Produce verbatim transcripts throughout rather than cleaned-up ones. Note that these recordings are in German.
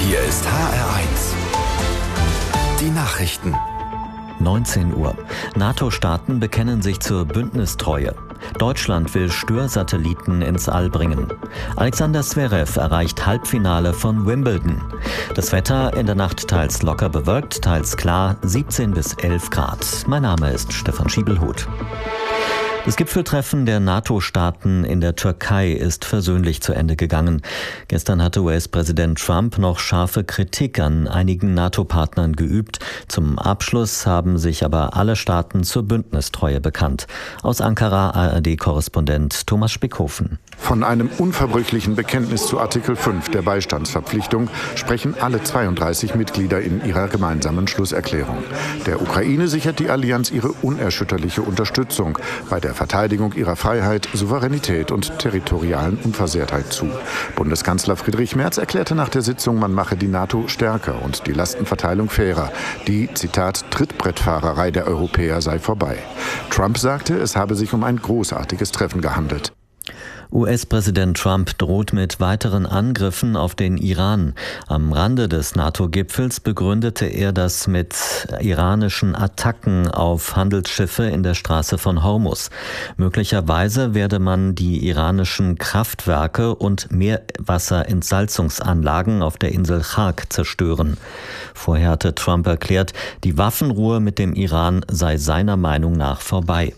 Hier ist H R eins. Die Nachrichten. neunzehn Uhr. NATO-Staaten bekennen sich zur Bündnistreue. Deutschland will Störsatelliten ins All bringen. Alexander Zverev erreicht Halbfinale von Wimbledon. Das Wetter in der Nacht teils locker bewölkt, teils klar, siebzehn bis elf Grad. Mein Name ist Stefan Schiebelhuth. Das Gipfeltreffen der NATO-Staaten in der Türkei ist versöhnlich zu Ende gegangen. Gestern hatte U S-Präsident Trump noch scharfe Kritik an einigen NATO-Partnern geübt. Zum Abschluss haben sich aber alle Staaten zur Bündnistreue bekannt. Aus Ankara A R D-Korrespondent Thomas Spickhofen. Von einem unverbrüchlichen Bekenntnis zu Artikel fünf der Beistandsverpflichtung sprechen alle zweiunddreißig Mitglieder in ihrer gemeinsamen Schlusserklärung. Der Ukraine sichert die Allianz ihre unerschütterliche Unterstützung bei der Verteidigung ihrer Freiheit, Souveränität und territorialen Unversehrtheit zu. Bundeskanzler Friedrich Merz erklärte nach der Sitzung, man mache die NATO stärker und die Lastenverteilung fairer. Die, Zitat, Trittbrettfahrerei der Europäer sei vorbei. Trump sagte, es habe sich um ein großartiges Treffen gehandelt. U S-Präsident Trump droht mit weiteren Angriffen auf den Iran. Am Rande des NATO-Gipfels begründete er das mit iranischen Attacken auf Handelsschiffe in der Straße von Hormuz. Möglicherweise werde man die iranischen Kraftwerke und Meerwasserentsalzungsanlagen auf der Insel Chark zerstören. Vorher hatte Trump erklärt, die Waffenruhe mit dem Iran sei seiner Meinung nach vorbei.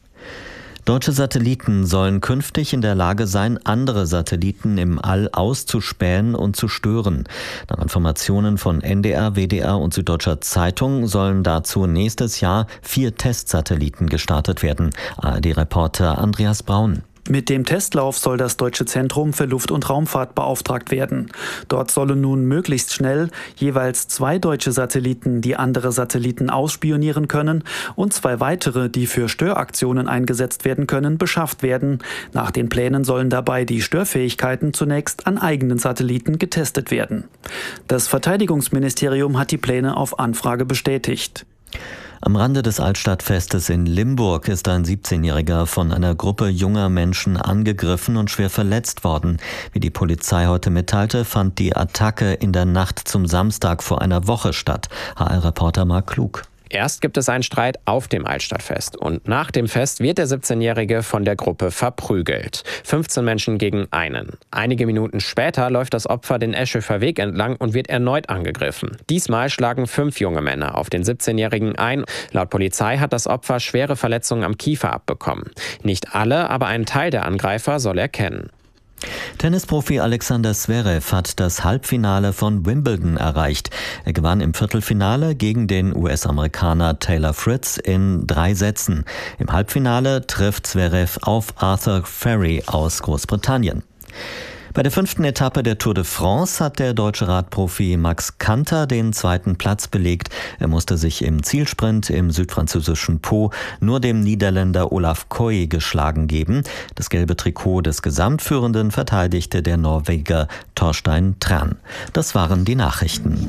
Deutsche Satelliten sollen künftig in der Lage sein, andere Satelliten im All auszuspähen und zu stören. Nach Informationen von N D R, W D R und Süddeutscher Zeitung sollen dazu nächstes Jahr vier Testsatelliten gestartet werden. A R D-Reporter Andreas Braun. Mit dem Testlauf soll das Deutsche Zentrum für Luft- und Raumfahrt beauftragt werden. Dort sollen nun möglichst schnell jeweils zwei deutsche Satelliten, die andere Satelliten ausspionieren können, und zwei weitere, die für Störaktionen eingesetzt werden können, beschafft werden. Nach den Plänen sollen dabei die Störfähigkeiten zunächst an eigenen Satelliten getestet werden. Das Verteidigungsministerium hat die Pläne auf Anfrage bestätigt. Am Rande des Altstadtfestes in Limburg ist ein siebzehnjähriger von einer Gruppe junger Menschen angegriffen und schwer verletzt worden. Wie die Polizei heute mitteilte, fand die Attacke in der Nacht zum Samstag vor einer Woche statt. H R-Reporter Marc Klug. Erst gibt es einen Streit auf dem Altstadtfest und nach dem Fest wird der siebzehnjährige von der Gruppe verprügelt. fünfzehn Menschen gegen einen. Einige Minuten später läuft das Opfer den Eschöfer Weg entlang und wird erneut angegriffen. Diesmal schlagen fünf junge Männer auf den siebzehnjährigen ein. Laut Polizei hat das Opfer schwere Verletzungen am Kiefer abbekommen. Nicht alle, aber ein Teil der Angreifer soll er kennen. Tennisprofi Alexander Zverev hat das Halbfinale von Wimbledon erreicht. Er gewann im Viertelfinale gegen den U S-Amerikaner Taylor Fritz in drei Sätzen. Im Halbfinale trifft Zverev auf Arthur Ferry aus Großbritannien. Bei der fünften Etappe der Tour de France hat der deutsche Radprofi Max Kanter den zweiten Platz belegt. Er musste sich im Zielsprint im südfranzösischen Pau nur dem Niederländer Olaf Koy geschlagen geben. Das gelbe Trikot des Gesamtführenden verteidigte der Norweger Torstein Tran. Das waren die Nachrichten.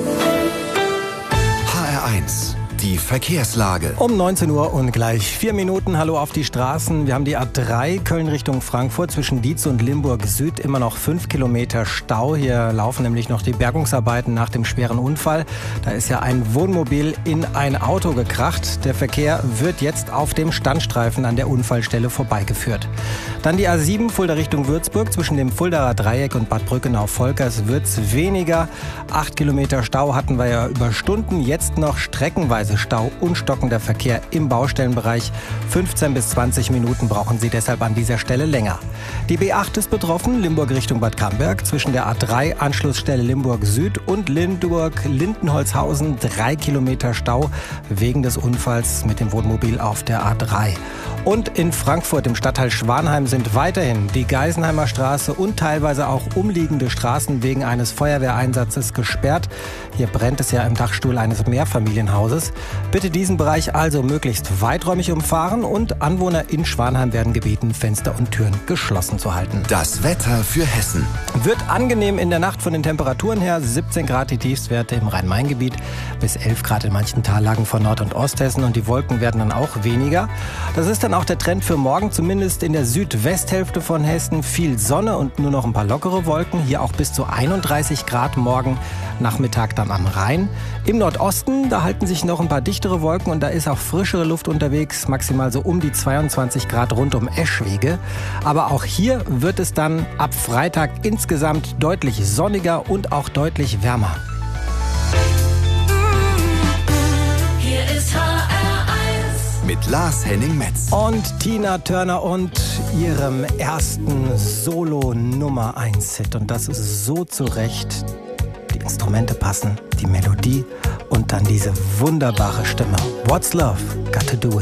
H R eins. Die Verkehrslage. Um neunzehn Uhr und gleich vier Minuten. Hallo auf die Straßen. Wir haben die A drei Köln Richtung Frankfurt zwischen Dietz und Limburg Süd. Immer noch fünf Kilometer Stau. Hier laufen nämlich noch die Bergungsarbeiten nach dem schweren Unfall. Da ist ja ein Wohnmobil in ein Auto gekracht. Der Verkehr wird jetzt auf dem Standstreifen an der Unfallstelle vorbeigeführt. Dann die A sieben Fulda Richtung Würzburg. Zwischen dem Fuldaer Dreieck und Bad Brückenau-Volkers wird's weniger. Acht Kilometer Stau hatten wir ja über Stunden. Jetzt noch streckenweise Stau und stockender Verkehr im Baustellenbereich. fünfzehn bis zwanzig Minuten brauchen Sie deshalb an dieser Stelle länger. Die B acht ist betroffen, Limburg Richtung Bad Camberg. Zwischen der A drei Anschlussstelle Limburg Süd und Limburg-Lindenholzhausen drei Kilometer Stau wegen des Unfalls mit dem Wohnmobil auf der A drei. Und in Frankfurt im Stadtteil Schwanheim sind weiterhin die Geisenheimer Straße und teilweise auch umliegende Straßen wegen eines Feuerwehreinsatzes gesperrt. Hier brennt es ja im Dachstuhl eines Mehrfamilienhauses. Bitte diesen Bereich also möglichst weiträumig umfahren und Anwohner in Schwanheim werden gebeten, Fenster und Türen geschlossen zu halten. Das Wetter für Hessen. Wird angenehm in der Nacht von den Temperaturen her. siebzehn Grad die Tiefstwerte im Rhein-Main-Gebiet, bis elf Grad in manchen Tallagen von Nord- und Osthessen und die Wolken werden dann auch weniger. Das ist dann auch der Trend für morgen, zumindest in der Südwesthälfte von Hessen. Viel Sonne und nur noch ein paar lockere Wolken. Hier auch bis zu einunddreißig Grad morgen, Nachmittag dann am Rhein. Im Nordosten, da halten sich noch ein paar dichtere Wolken und da ist auch frischere Luft unterwegs, maximal so um die zweiundzwanzig Grad rund um Eschwege. Aber auch hier wird es dann ab Freitag insgesamt deutlich sonniger und auch deutlich wärmer. Hier ist H R eins mit Lars Henning-Metz Und Tina Turner und ihrem ersten Solo-Nummer eins Hit. Und das ist so zu Recht. Die Instrumente passen, die Melodie und dann diese wunderbare Stimme. What's Love Got to Do With